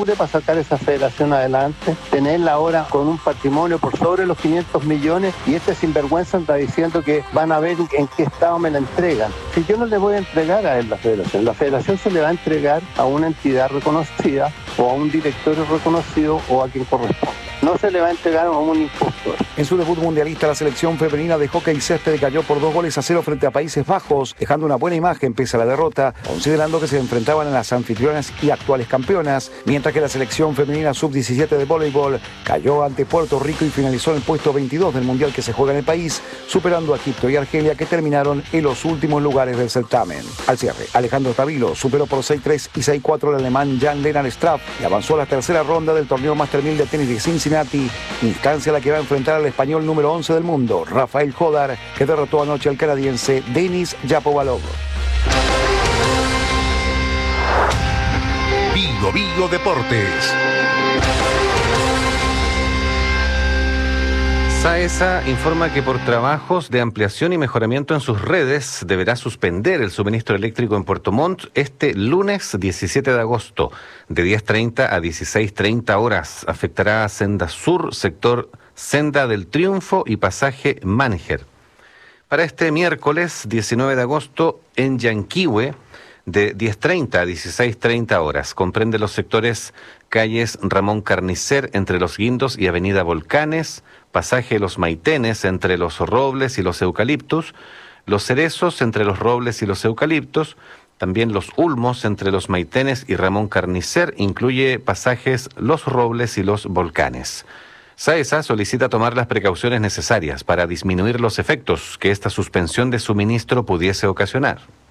apure para sacar esa federación adelante, tenerla ahora con un patrimonio por sobre los 500 millones y este sinvergüenza anda diciendo que van a ver en qué estado me la entregan. Si yo no le voy a entregar a él la federación se le va a entregar a una entidad reconocida o a un directorio reconocido o a quien corresponda. No se le va a entregar a un impostor. En su debut mundialista, la selección femenina de hockey césped cayó por 2-0 frente a Países Bajos, dejando una buena imagen pese a la derrota, considerando que se enfrentaban a las anfitrionas y actuales campeonas, mientras que la selección femenina sub-17 de voleibol cayó ante Puerto Rico y finalizó en el puesto 22 del mundial que se juega en el país, superando a Egipto y Argelia, que terminaron en los últimos lugares del certamen. Al cierre, Alejandro Tavilo superó por 6-3 y 6-4 al alemán Jan-Lennart Straff y avanzó a la tercera ronda del torneo Master 1000 de tenis de Cincinnati, instancia a la que va a enfrentar al español número 11 del mundo, Rafael Jodar, que derrotó anoche al canadiense Denis Shapovalov. Vigo Deportes. SAESA informa que por trabajos de ampliación y mejoramiento en sus redes deberá suspender el suministro eléctrico en Puerto Montt este lunes 17 de agosto de 10:30 a 16:30 horas. Afectará a Senda Sur, sector Senda del Triunfo y pasaje Mánger. Para este miércoles 19 de agosto en Yanquihue de 10:30 a 16:30 horas. Comprende los sectores calles Ramón Carnicer entre Los Guindos y avenida Volcanes, pasaje Los Maitenes entre Los Robles y Los Eucaliptus, Los Cerezos entre Los Robles y Los Eucaliptos, también Los Ulmos entre Los Maitenes y Ramón Carnicer, incluye pasajes Los Robles y Los Volcanes. SAESA solicita tomar las precauciones necesarias para disminuir los efectos que esta suspensión de suministro pudiese ocasionar.